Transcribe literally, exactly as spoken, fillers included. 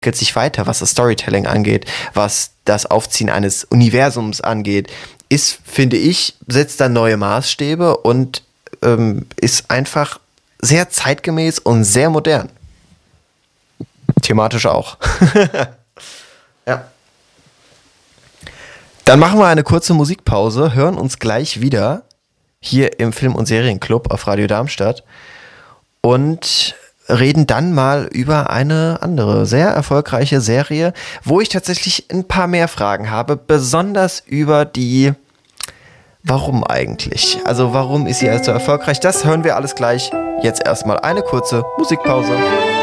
entwickelt sich weiter, was das Storytelling angeht, was das Aufziehen eines Universums angeht, ist, finde ich, setzt da neue Maßstäbe und ähm, ist einfach sehr zeitgemäß und sehr modern. Thematisch auch. Ja. Dann machen wir eine kurze Musikpause, hören uns gleich wieder hier im Film- und Serienclub auf Radio Darmstadt und reden dann mal über eine andere, sehr erfolgreiche Serie, wo ich tatsächlich ein paar mehr Fragen habe, besonders über die Warum eigentlich? Also warum ist sie also so erfolgreich? Das hören wir alles gleich. Jetzt erstmal eine kurze Musikpause.